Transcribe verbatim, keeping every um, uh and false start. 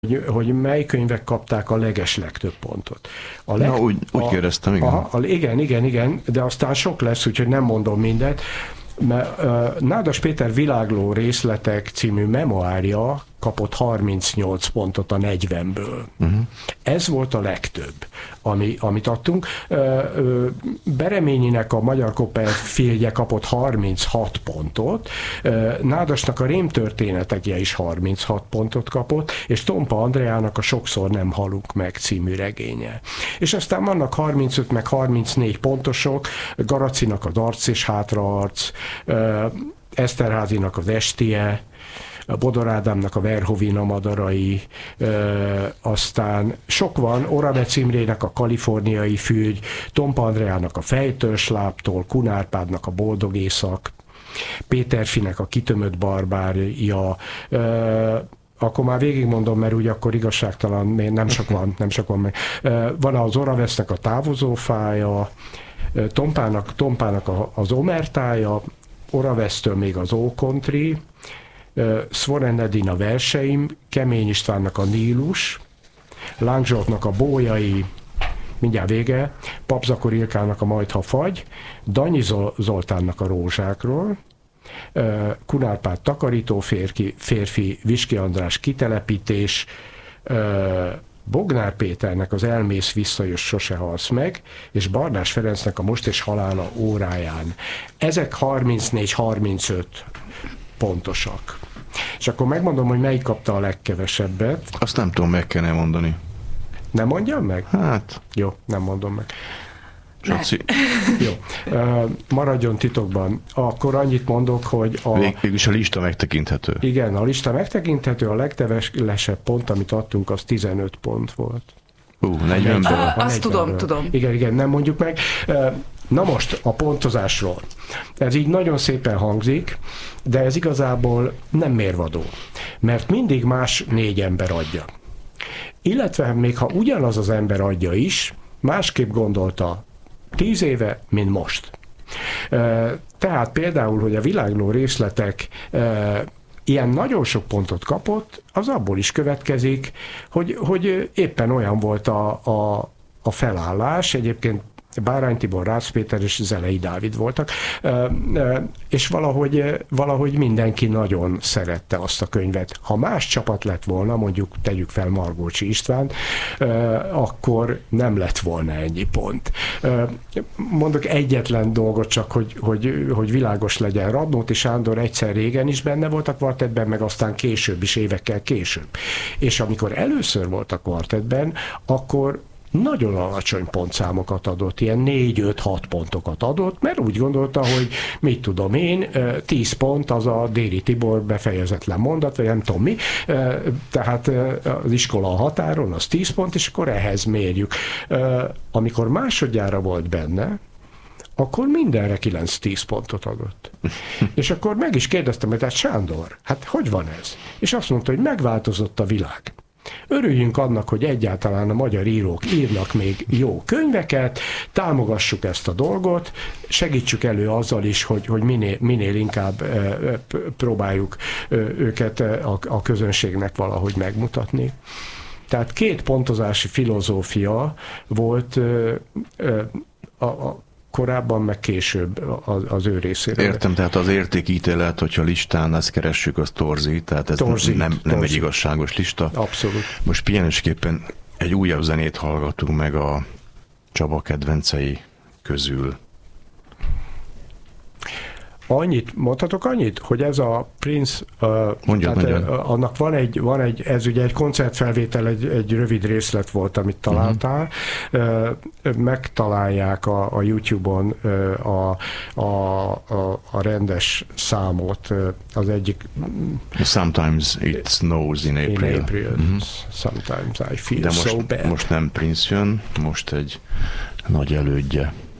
hogy, hogy mely könyvek kapták a legeslegtöbb pontot. A leg, Na, úgy, úgy a, kérdeztem, igen. Aha, a, igen, igen, igen, de aztán sok lesz, úgyhogy nem mondom mindet. Mert, uh, Nádas Péter Világló részletek című memoárja kapott harmincnyolc pontot a negyvenből. Uh-huh. Ez volt a legtöbb, ami, amit adtunk. Uh, uh, Bereményinek a Magyar Copperfieldje kapott harminchat pontot, uh, Nádasnak a Rémtörténetekje is harminchat pontot kapott, és Tompa Andreának a Sokszor nem halunk meg című regénye. És aztán vannak harmincöt meg harmincnégy pontosok, Garacinak a Darc és hátraarc, uh, Eszterházinak az Estie, Bodor Ádámnak a Verhovina madarai, e, aztán sok van, Oravec Imrének a Kaliforniai fügy, Tompa Andreának a Fejtörsláptól, Kun Árpádnak a Boldog éjszak, Péterfinek a Kitömött barbárja, e, akkor már végigmondom, mert úgy akkor igazságtalan, nem sok van, nem sok van meg. E, van az Oravecnek a Távozó fája, Tompának, Tompának a, az Omertája, Oravesztől még az Ókontri, Svoren Edina verseim, Kemény Istvánnak a Nílus, Láng Zsoltnak a Bójai, mindjárt vége, Papzakor Ilkának a Majdha fagy, Danyi Zoltánnak a Rózsákról, Kun Árpád takarító férfi, férfi Viski András kitelepítés, Bognár Péternek az Elmész visszajössz, sose halsz meg, és Barnás Ferencnek a Most és halála óráján. Ezek harmincnégy harmincöt pontosak. És akkor megmondom, hogy melyik kapta a legkevesebbet. Azt nem tudom, meg kellene mondani. Nem mondjam meg? Hát. Jó, nem mondom meg. Saci. Jó. Uh, maradjon titokban. Akkor annyit mondok, hogy a... Vég, végülis a lista megtekinthető. Igen, a lista megtekinthető, a legkevesebb pont, amit adtunk, az tizenöt pont volt. Ú, uh, negyvenből. Ah, azt tudom, tudom. Igen, igen, nem mondjuk meg. Uh, Na most a pontozásról. Ez így nagyon szépen hangzik, de ez igazából nem mérvadó, mert mindig más négy ember adja. Illetve még ha ugyanaz az ember adja is, másképp gondolta tíz éve, mint most. Tehát például, hogy a Világló részletek ilyen nagyon sok pontot kapott, az abból is következik, hogy, hogy éppen olyan volt a, a, a felállás, egyébként Bárány Tibor, Rácz Péter és Zelei Dávid voltak, és valahogy, valahogy mindenki nagyon szerette azt a könyvet. Ha más csapat lett volna, mondjuk tegyük fel Margócsi István, akkor nem lett volna ennyi pont. Mondok egyetlen dolgot csak, hogy, hogy, hogy világos legyen. Radnóti Sándor egyszer régen is benne volt a kvartettben, meg aztán később is, évekkel később. És amikor először volt a kvartettben, akkor nagyon alacsony pontszámokat adott, ilyen négy-öt-hat pontokat adott, mert úgy gondolta, hogy mit tudom én, tíz pont az a Déri Tibor befejezetlen mondat, vagy nem tudom mi, tehát az iskola a határon, az tíz pont, és akkor ehhez mérjük. Amikor másodjára volt benne, akkor mindenre kilenc-tíz pontot adott. És akkor meg is kérdeztem, hogy hát Sándor, hát hogy van ez? És azt mondta, hogy megváltozott a világ. Örüljünk annak, hogy egyáltalán a magyar írók írnak még jó könyveket, támogassuk ezt a dolgot, segítsük elő azzal is, hogy, hogy minél, minél inkább e, próbáljuk e, őket a, a közönségnek valahogy megmutatni. Tehát két pontozási filozófia volt e, e, a, a korábban, meg később az, az ő részéről. Értem, tehát az értékítélet, hogyha listán ezt keressük, az torzít, tehát ez torzít, nem, nem torzít. Egy igazságos lista. Abszolút. Most pihenésképpen egy újabb zenét hallgatunk meg a Csaba kedvencei közül. Annyit, mondhatok annyit, hogy ez a Prince, uh, tehát, uh, annak van egy, van egy, ez ugye egy koncertfelvétel, egy, egy rövid részlet volt, amit találtál, uh-huh. uh, megtalálják a, a YouTube-on uh, a, a, a, a rendes számot, uh, az egyik... Sometimes it snows in April. In April. Uh-huh. Sometimes I feel De most, so bad. most nem Prince jön, most egy nagy elődje.